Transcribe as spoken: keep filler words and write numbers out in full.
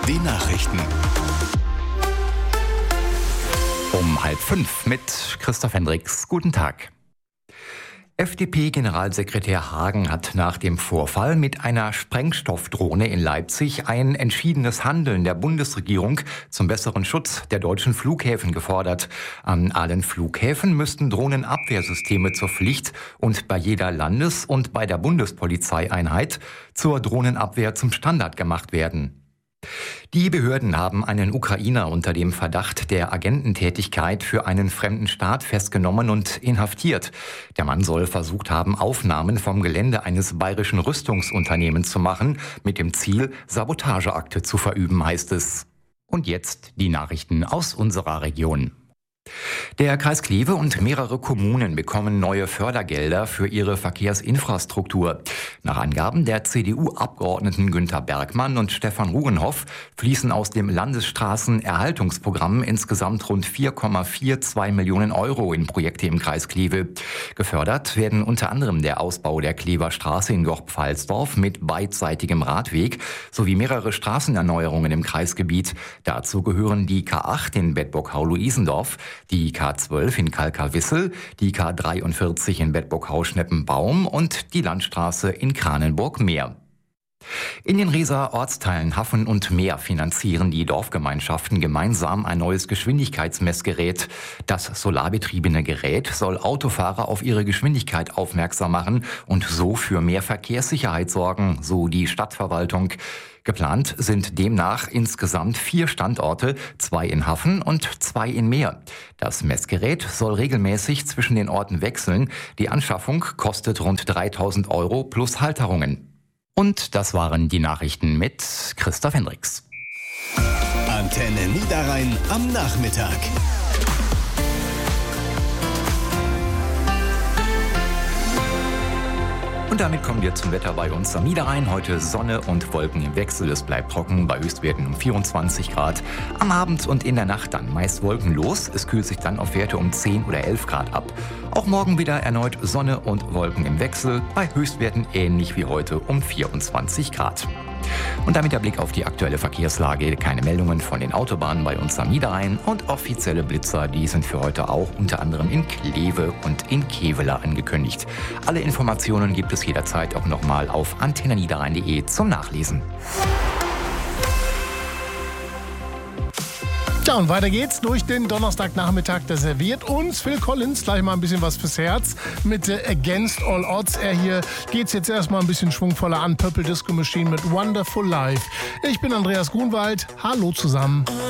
den Nachrichten. Um halb fünf mit Christoph Hendricks. Guten Tag. F D P-Generalsekretär Hagen hat nach dem Vorfall mit einer Sprengstoffdrohne in Leipzig ein entschiedenes Handeln der Bundesregierung zum besseren Schutz der deutschen Flughäfen gefordert. An allen Flughäfen müssten Drohnenabwehrsysteme zur Pflicht und bei jeder Landes- und bei der Bundespolizeieinheit zur Drohnenabwehr zum Standard gemacht werden. Die Behörden haben einen Ukrainer unter dem Verdacht der Agententätigkeit für einen fremden Staat festgenommen und inhaftiert. Der Mann soll versucht haben, Aufnahmen vom Gelände eines bayerischen Rüstungsunternehmens zu machen, mit dem Ziel, Sabotageakte zu verüben, heißt es. Und jetzt die Nachrichten aus unserer Region. Der Kreis Kleve und mehrere Kommunen bekommen neue Fördergelder für ihre Verkehrsinfrastruktur. Nach Angaben der C D U-Abgeordneten Günther Bergmann und Stefan Rugenhoff fließen aus dem Landesstraßenerhaltungsprogramm insgesamt rund vier Komma zweiundvierzig Millionen Euro in Projekte im Kreis Kleve. Gefördert werden unter anderem der Ausbau der Klever Straße in Gorp-Pfalzdorf mit beidseitigem Radweg sowie mehrere Straßenerneuerungen im Kreisgebiet. Dazu gehören die K acht in Bedburg-Hau-Luisendorf, die K zwölf in Kalkar-Wissel, die K dreiundvierzig in Bedburg-Hau-Schneppenbaum und die Landstraße in Kranenburg-Meer. In den Rieser Ortsteilen Haffen und Meer finanzieren die Dorfgemeinschaften gemeinsam ein neues Geschwindigkeitsmessgerät. Das solarbetriebene Gerät soll Autofahrer auf ihre Geschwindigkeit aufmerksam machen und so für mehr Verkehrssicherheit sorgen, so die Stadtverwaltung. Geplant sind demnach insgesamt vier Standorte, zwei in Haffen und zwei in Meer. Das Messgerät soll regelmäßig zwischen den Orten wechseln. Die Anschaffung kostet rund dreitausend Euro plus Halterungen. Und das waren die Nachrichten mit Christoph Hendricks. Antenne Niederrhein am Nachmittag. Und damit kommen wir zum Wetter bei uns am Niederrhein. Heute Sonne und Wolken im Wechsel. Es bleibt trocken bei Höchstwerten um vierundzwanzig Grad. Am Abend und in der Nacht dann meist wolkenlos. Es kühlt sich dann auf Werte um zehn oder elf Grad ab. Auch morgen wieder erneut Sonne und Wolken im Wechsel. Bei Höchstwerten ähnlich wie heute um vierundzwanzig Grad. Und damit der Blick auf die aktuelle Verkehrslage. Keine Meldungen von den Autobahnen bei uns am Niederrhein und offizielle Blitzer, die sind für heute auch unter anderem in Kleve und in Kevela angekündigt. Alle Informationen gibt es jederzeit auch nochmal auf antenne niederrhein punkt de zum Nachlesen. Ja, und weiter geht's durch den Donnerstagnachmittag. Der serviert uns Phil Collins gleich mal ein bisschen was fürs Herz mit äh, Against All Odds. Er hier geht's jetzt erstmal ein bisschen schwungvoller an. Purple Disco Machine mit Wonderful Life. Ich bin Andreas Grunwald. Hallo zusammen.